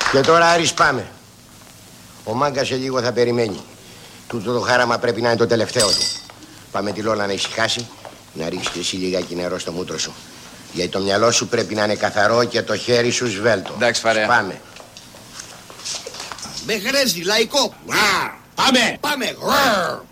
Και τώρα, Άρης, πάμε. Ο Μάγκας σε λίγο θα περιμένει. Τούτο το χάραμα πρέπει να είναι το τελευταίο του. Πάμε τη Λόλα να ησυχάσει, να ρίξεις και εσύ λιγάκι νερό στο μούτρο σου. Γιατί το μυαλό σου πρέπει να είναι καθαρό και το χέρι σου σβέλτο. Εντάξει, Φαρέα. Πάμε. Με χρέζει, λαϊκό. Πάμε. Πάμε.